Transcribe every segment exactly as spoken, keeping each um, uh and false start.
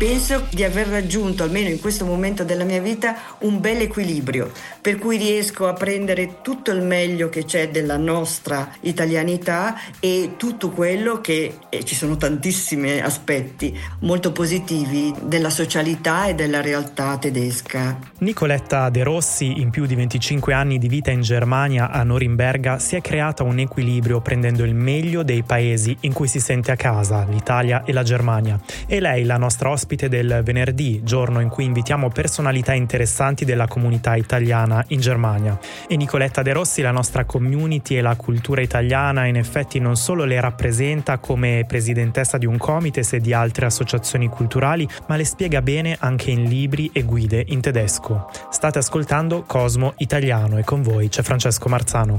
penso di aver raggiunto, almeno in questo momento della mia vita, un bel equilibrio, per cui riesco a prendere tutto il meglio che c'è della nostra italianità e tutto quello che, e ci sono tantissimi aspetti molto positivi della socialità e della realtà tedesca. Nicoletta De Rossi, in più di venticinque anni di vita in Germania, a Norimberga, si è creata un equilibrio prendendo il meglio dei paesi in cui si sente a casa, l'Italia e la Germania. E lei, la nostra ospite del venerdì, giorno in cui invitiamo personalità interessanti della comunità italiana in Germania. E Nicoletta De Rossi, la nostra community e la cultura italiana, in effetti non solo le rappresenta come presidentessa di un comites e di altre associazioni culturali, ma le spiega bene anche in libri e guide in tedesco. State ascoltando Cosmo Italiano e con voi c'è Francesco Marzano.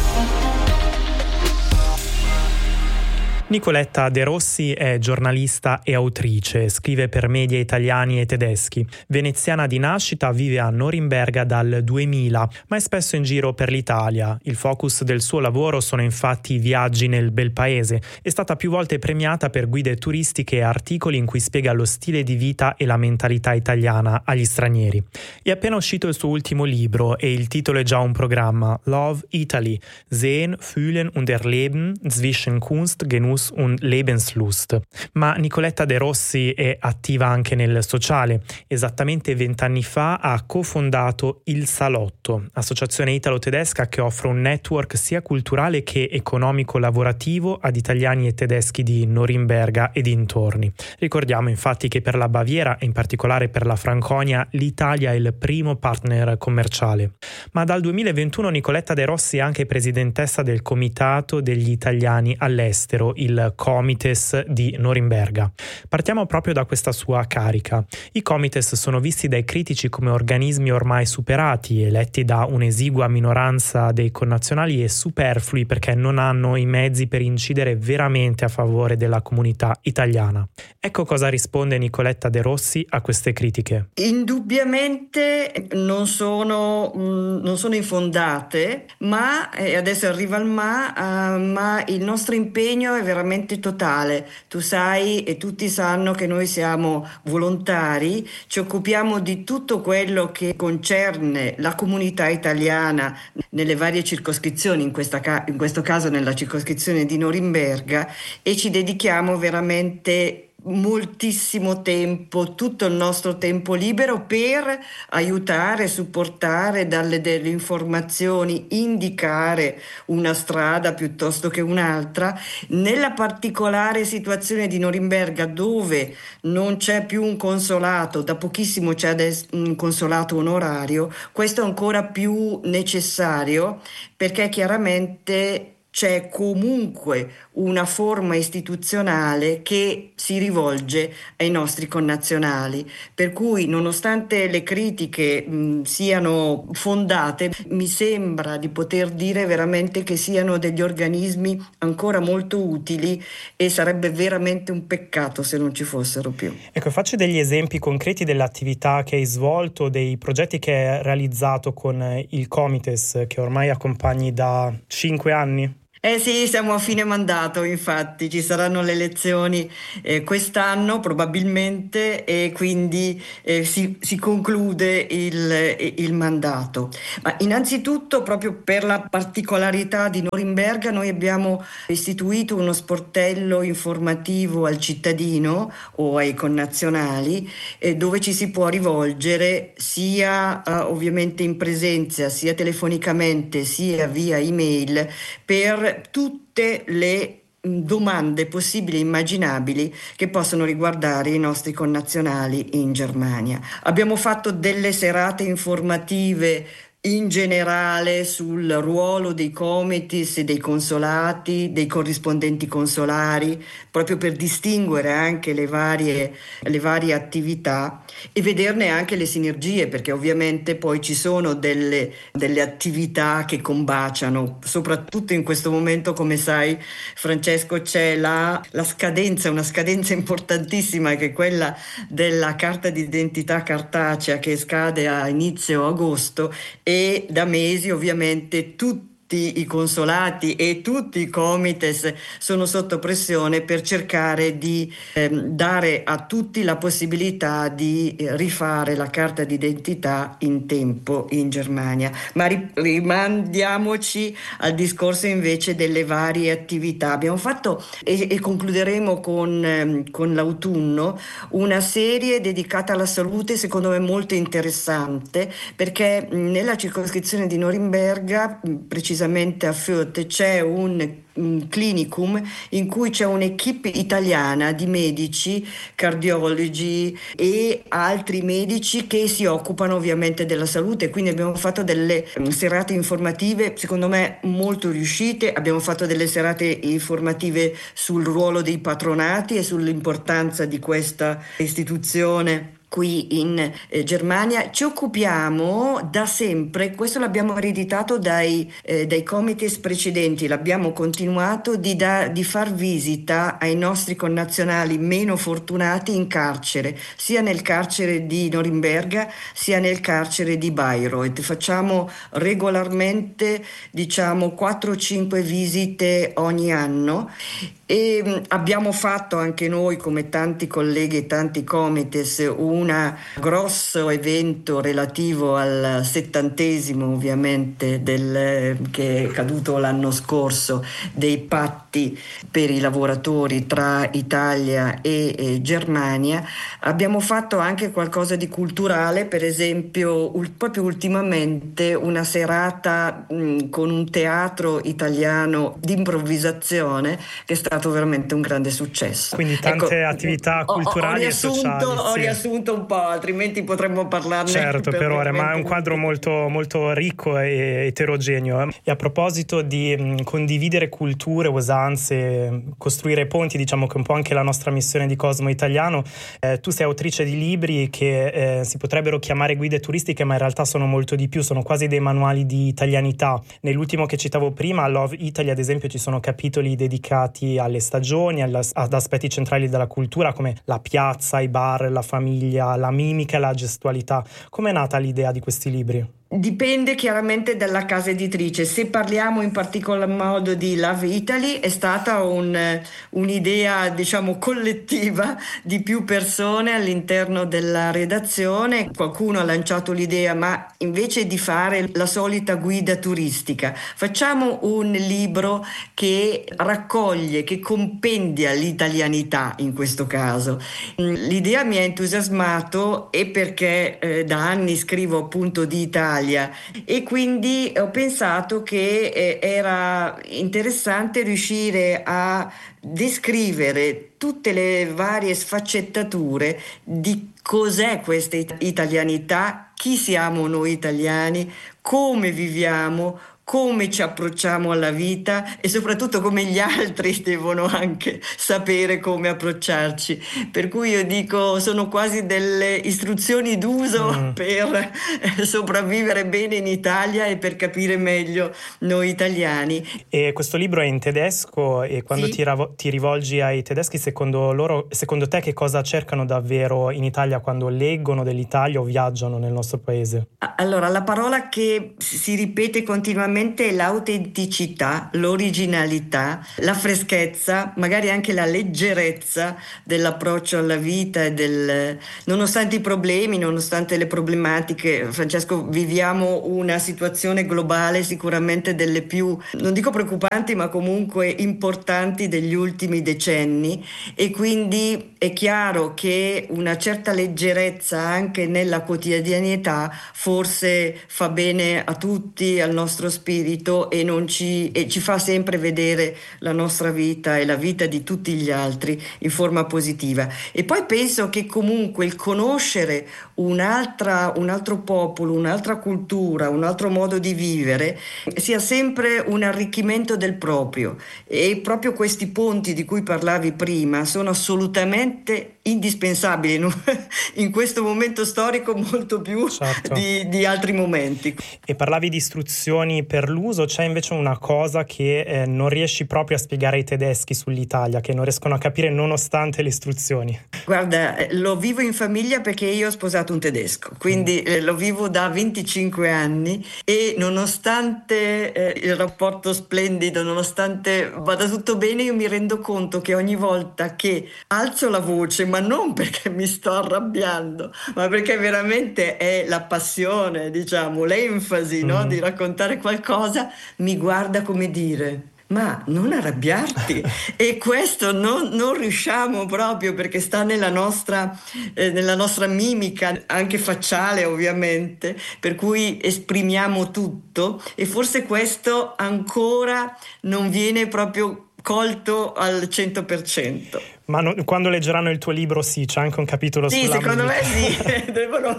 Nicoletta De Rossi è giornalista e autrice, scrive per media italiani e tedeschi. Veneziana di nascita, vive a Norimberga dal duemila, ma è spesso in giro per l'Italia. Il focus del suo lavoro sono infatti i viaggi nel bel paese. È stata più volte premiata per guide turistiche e articoli in cui spiega lo stile di vita e la mentalità italiana agli stranieri. È appena uscito il suo ultimo libro e il titolo è già un programma, Love Italy, Sehen, Fühlen und Erleben zwischen Kunst, Genuss und Lebenslust. Ma Nicoletta De Rossi è attiva anche nel sociale. Esattamente vent'anni fa ha cofondato Il Salotto, associazione italo-tedesca che offre un network sia culturale che economico-lavorativo ad italiani e tedeschi di Norimberga e dintorni. Ricordiamo infatti che per la Baviera e in particolare per la Franconia l'Italia è il primo partner commerciale. Ma dal duemilaventuno Nicoletta De Rossi è anche presidentessa del Comitato degli Italiani all'estero, il Comites di Norimberga. Partiamo proprio da questa sua carica. I Comites sono visti dai critici come organismi ormai superati, eletti da un'esigua minoranza dei connazionali e superflui perché non hanno i mezzi per incidere veramente a favore della comunità italiana. Ecco cosa risponde Nicoletta De Rossi a queste critiche. Indubbiamente non sono, mh, non sono infondate, ma, e adesso arriva il ma, uh, ma il nostro impegno è veramente totale. Tu sai e tutti sanno che noi siamo volontari, ci occupiamo di tutto quello che concerne la comunità italiana nelle varie circoscrizioni, in, questa ca- in questo caso nella circoscrizione di Norimberga, e ci dedichiamo veramente moltissimo tempo, tutto il nostro tempo libero per aiutare, supportare, darle delle informazioni, indicare una strada piuttosto che un'altra. Nella particolare situazione di Norimberga, dove non c'è più un consolato, da pochissimo c'è adesso un consolato onorario, questo è ancora più necessario perché chiaramente c'è comunque una forma istituzionale che si rivolge ai nostri connazionali, per cui nonostante le critiche mh, siano fondate, mi sembra di poter dire veramente che siano degli organismi ancora molto utili e sarebbe veramente un peccato se non ci fossero più. Ecco, faccio degli esempi concreti delle attività che hai svolto, dei progetti che hai realizzato con il Comites, che ormai accompagni da cinque anni. Eh sì, siamo a fine mandato, infatti ci saranno le elezioni eh, quest'anno probabilmente e quindi eh, si, si conclude il, il mandato. Ma innanzitutto, proprio per la particolarità di Norimberga, noi abbiamo istituito uno sportello informativo al cittadino o ai connazionali eh, dove ci si può rivolgere sia eh, ovviamente in presenza, sia telefonicamente, sia via email per tutte le domande possibili e immaginabili che possono riguardare i nostri connazionali in Germania. Abbiamo fatto delle serate informative in generale sul ruolo dei comites e dei consolati, dei corrispondenti consolari, proprio per distinguere anche le varie, le varie attività e vederne anche le sinergie, perché ovviamente poi ci sono delle, delle attività che combaciano, soprattutto in questo momento, come sai Francesco, c'è la, la scadenza, una scadenza importantissima che è quella della carta d'identità cartacea che scade a inizio agosto e da mesi ovviamente tutti tutti i consolati e tutti i comites sono sotto pressione per cercare di ehm, dare a tutti la possibilità di eh, rifare la carta d'identità in tempo in Germania. Ma ri- rimandiamoci al discorso invece delle varie attività. Abbiamo fatto e, e concluderemo con, ehm, con l'autunno una serie dedicata alla salute, secondo me molto interessante, perché mh, nella circoscrizione di Norimberga, mh, precisamente a Fürth, c'è un, un clinicum in cui c'è un'equipe italiana di medici, cardiologi e altri medici che si occupano ovviamente della salute. Quindi abbiamo fatto delle mh, serate informative, secondo me molto riuscite. Abbiamo fatto delle serate informative sul ruolo dei patronati e sull'importanza di questa istituzione qui in eh, Germania. Ci occupiamo da sempre, questo l'abbiamo ereditato dai, eh, dai comites precedenti, l'abbiamo continuato di, da, di far visita ai nostri connazionali meno fortunati in carcere, sia nel carcere di Norimberga sia nel carcere di Bayreuth. Facciamo regolarmente, diciamo, quattro o cinque visite ogni anno. E mh, abbiamo fatto anche noi, come tanti colleghi e tanti comites, un grosso evento relativo al settantesimo, ovviamente, del, che è caduto l'anno scorso, dei patti per i lavoratori tra Italia e, e Germania. Abbiamo fatto anche qualcosa di culturale, per esempio ul- proprio ultimamente una serata mh, con un teatro italiano di improvvisazione che è stato veramente un grande successo. Quindi tante Ecco, attività ho, ho culturali e riassunto, sociali. ho Sì. riassunto un po', altrimenti potremmo parlarne Certo, per per ore, ma è veramente un quadro molto. molto, molto ricco e eterogeneo. E a proposito di mh, condividere culture, usanze, costruire ponti, diciamo che è un po' anche la nostra missione di Cosmo Italiano, eh, tu sei autrice di libri che eh, si potrebbero chiamare guide turistiche, ma in realtà sono molto di più, sono quasi dei manuali di italianità. Nell'ultimo che citavo prima, Love Italy, ad esempio, ci sono capitoli dedicati alle stagioni, alla, ad aspetti centrali della cultura come la piazza, i bar, la famiglia, la mimica e la gestualità. Com'è nata l'idea di questi libri? Dipende chiaramente dalla casa editrice. Se parliamo in particolar modo di Love Italy, è stata un, eh, un'idea, diciamo, collettiva di più persone all'interno della redazione. Qualcuno ha lanciato l'idea, ma invece di fare la solita guida turistica, facciamo un libro che raccoglie, che compendia l'italianità in questo caso. L'idea mi ha entusiasmato e perché eh, da anni scrivo appunto di Italia e quindi ho pensato che eh, era interessante riuscire a descrivere tutte le varie sfaccettature di cos'è questa it- italianità, chi siamo noi italiani, come viviamo, come ci approcciamo alla vita e soprattutto come gli altri devono anche sapere come approcciarci. Per cui io dico, sono quasi delle istruzioni d'uso Mm. per eh, sopravvivere bene in Italia e per capire meglio noi italiani. E questo libro è in tedesco e quando Sì. ti, ravo- ti rivolgi ai tedeschi, secondo loro, secondo te che cosa cercano davvero in Italia quando leggono dell'Italia o viaggiano nel nostro paese? Allora, la parola che si ripete continuamente è l'autenticità, l'originalità, la freschezza, magari anche la leggerezza dell'approccio alla vita e del, nonostante i problemi, nonostante le problematiche. Francesco, viviamo una situazione globale sicuramente delle più, non dico preoccupanti, ma comunque importanti degli ultimi decenni e quindi è chiaro che una certa leggerezza anche nella quotidianità forse fa bene a tutti, al nostro spirito e, non ci, e ci fa sempre vedere la nostra vita e la vita di tutti gli altri in forma positiva. E poi penso che comunque il conoscere un'altra, un altro popolo, un'altra cultura, un altro modo di vivere sia sempre un arricchimento del proprio e proprio questi ponti di cui parlavi prima sono assolutamente indispensabili in, in questo momento storico molto più certo. di, di altri momenti. E parlavi di istruzioni per l'uso, c'è invece una cosa che eh, non riesci proprio a spiegare ai tedeschi sull'Italia, che non riescono a capire nonostante le istruzioni. Guarda, lo vivo in famiglia perché io ho sposato un tedesco, quindi mm. eh, lo vivo da venticinque anni e nonostante eh, il rapporto splendido, nonostante vada tutto bene, io mi rendo conto che ogni volta che alzo la voce, ma non perché mi sto arrabbiando, ma perché veramente è la passione, diciamo, l'enfasi, mm. no, di raccontare qualcosa, mi guarda come dire: ma non arrabbiarti. E questo non, non riusciamo proprio, perché sta nella nostra, eh, nella nostra mimica, anche facciale ovviamente, per cui esprimiamo tutto, e forse questo ancora non viene proprio colto al cento per cento. Ma no, quando leggeranno il tuo libro sì, c'è anche un capitolo sì, sulla secondo musica. me sì, devono,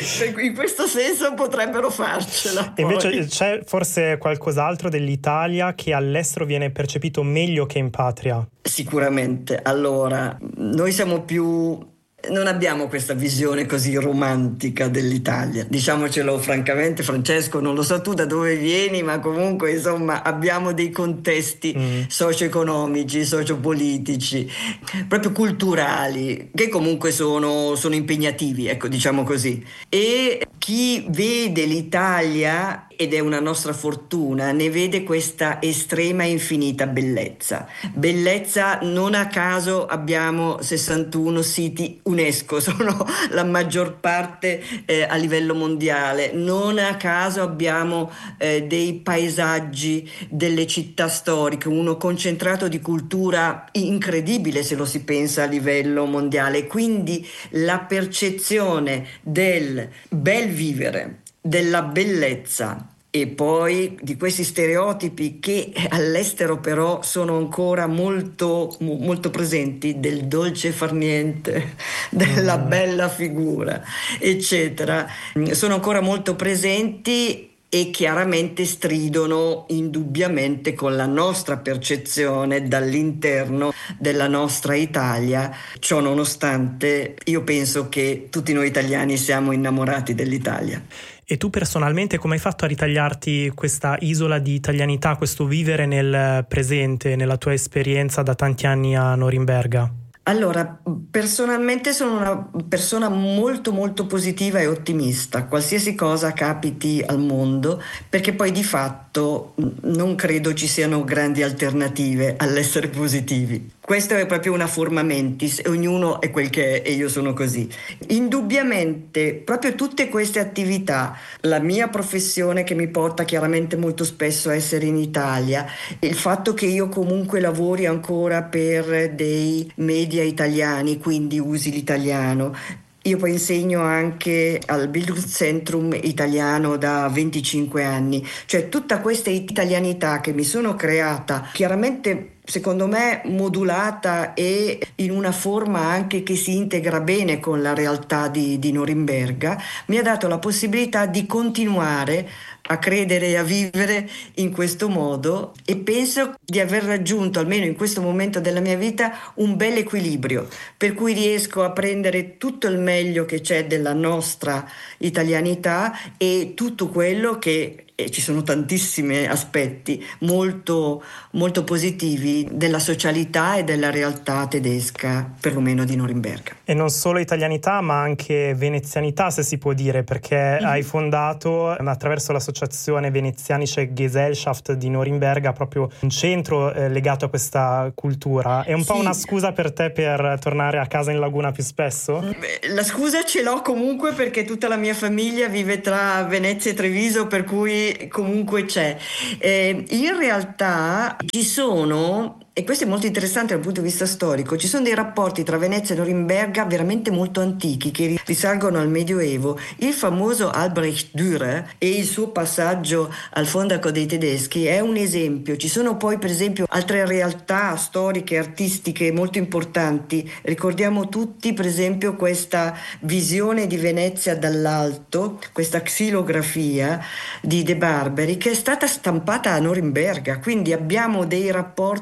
in questo senso potrebbero farcela. E invece c'è forse qualcos'altro dell'Italia che all'estero viene percepito meglio che in patria? Sicuramente. Allora, noi siamo più... non abbiamo questa visione così romantica dell'Italia, diciamocelo francamente. Francesco, non lo so tu da dove vieni, ma comunque insomma abbiamo dei contesti mm. socio-economici, socio-politici, proprio culturali, che comunque sono, sono impegnativi, ecco, diciamo così. E chi vede l'Italia, ed è una nostra fortuna, ne vede questa estrema e infinita bellezza. Bellezza, non a caso abbiamo sessantuno siti UNESCO, sono la maggior parte eh, a livello mondiale. Non a caso abbiamo eh, dei paesaggi, delle città storiche, uno concentrato di cultura incredibile se lo si pensa a livello mondiale. Quindi la percezione del bel vivere, della bellezza, e poi di questi stereotipi che all'estero però sono ancora molto, molto presenti, del dolce far niente, della bella figura, eccetera, sono ancora molto presenti e chiaramente stridono indubbiamente con la nostra percezione dall'interno della nostra Italia. Ciò nonostante, io penso che tutti noi italiani siamo innamorati dell'Italia. E tu personalmente come hai fatto a ritagliarti questa isola di italianità, questo vivere nel presente, nella tua esperienza da tanti anni a Norimberga? Allora, personalmente sono una persona molto molto positiva e ottimista, qualsiasi cosa capiti al mondo, perché poi di fatto non credo ci siano grandi alternative all'essere positivi. Questo è proprio una forma mentis, ognuno è quel che è e io sono così. Indubbiamente, proprio tutte queste attività, la mia professione che mi porta chiaramente molto spesso a essere in Italia, il fatto che io comunque lavori ancora per dei media italiani, quindi usi l'italiano. Io poi insegno anche al Bildungszentrum italiano da venticinque anni, cioè tutta questa italianità che mi sono creata, chiaramente secondo me modulata e in una forma anche che si integra bene con la realtà di, di Norimberga, mi ha dato la possibilità di continuare a credere e a vivere in questo modo, e penso di aver raggiunto, almeno in questo momento della mia vita, un bel equilibrio, per cui riesco a prendere tutto il meglio che c'è della nostra italianità e tutto quello che, e ci sono tantissimi aspetti molto, molto positivi della socialità e della realtà tedesca, perlomeno di Norimberga. E non solo italianità, ma anche venezianità, se si può dire, perché mm-hmm. hai fondato attraverso l'associazione Venezianische Gesellschaft di Norimberga proprio un centro eh, legato a questa cultura. È un po' sì. una scusa per te per tornare a casa in Laguna più spesso? La scusa ce l'ho comunque, perché tutta la mia famiglia vive tra Venezia e Treviso, per cui comunque c'è. Eh, in realtà ci sono, e questo è molto interessante dal punto di vista storico, ci sono dei rapporti tra Venezia e Norimberga veramente molto antichi, che risalgono al Medioevo. Il famoso Albrecht Dürer e il suo passaggio al Fondaco dei tedeschi è un esempio. Ci sono poi per esempio altre realtà storiche, artistiche molto importanti. Ricordiamo tutti per esempio questa visione di Venezia dall'alto, questa xilografia di De Barberi, che è stata stampata a Norimberga, quindi abbiamo dei rapporti molto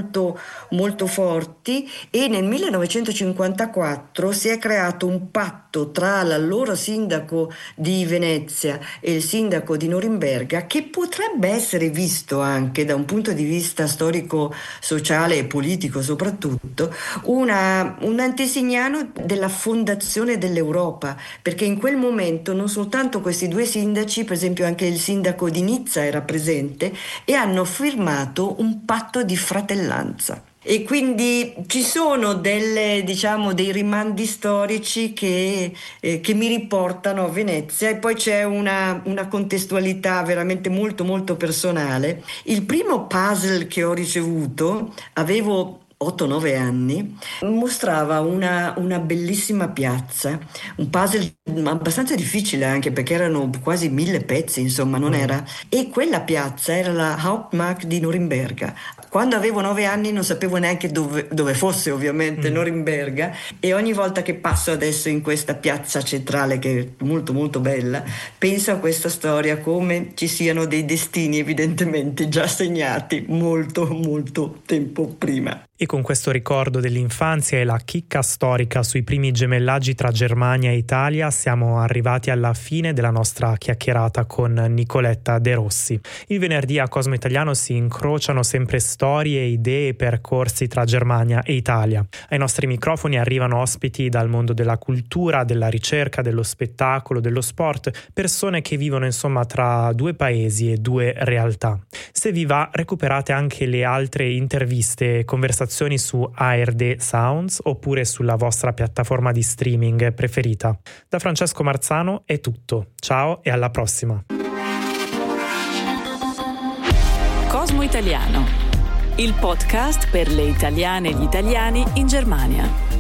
molto, molto forti, e nel millenovecentocinquantaquattro si è creato un patto tra l'allora sindaco di Venezia e il sindaco di Norimberga, che potrebbe essere visto anche da un punto di vista storico, sociale e politico soprattutto, una, un antesignano della fondazione dell'Europa, perché in quel momento non soltanto questi due sindaci, per esempio anche il sindaco di Nizza era presente, e hanno firmato un patto di fratellanza. E quindi ci sono delle, diciamo, dei rimandi storici che, eh, che mi riportano a Venezia, e poi c'è una, una contestualità veramente molto molto personale. Il primo puzzle che ho ricevuto, avevo otto nove anni, mostrava una, una bellissima piazza, un puzzle abbastanza difficile anche perché erano quasi mille pezzi, insomma non era, e quella piazza era la Hauptmarkt di Norimberga. Quando avevo nove anni non sapevo neanche dove, dove fosse ovviamente mm. Norimberga, e ogni volta che passo adesso in questa piazza centrale che è molto molto bella, penso a questa storia come ci siano dei destini evidentemente già segnati molto molto tempo prima. E con questo ricordo dell'infanzia e la chicca storica sui primi gemellaggi tra Germania e Italia siamo arrivati alla fine della nostra chiacchierata con Nicoletta De Rossi. Il venerdì a Cosmo Italiano si incrociano sempre storie, idee e percorsi tra Germania e Italia. Ai nostri microfoni arrivano ospiti dal mondo della cultura, della ricerca, dello spettacolo, dello sport, persone che vivono insomma tra due paesi e due realtà. Se vi va, recuperate anche le altre interviste e conversazioni su A R D Sounds oppure sulla vostra piattaforma di streaming preferita. Da Francesco Marzano è tutto. Ciao e alla prossima. Cosmo Italiano, il podcast per le italiane e gli italiani in Germania.